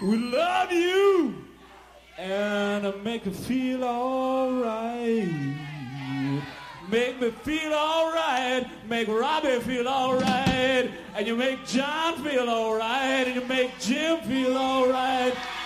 We love you and make me feel alright. Make me feel alright, make Robbie feel alright, and you make John feel alright, and you make Jim feel alright.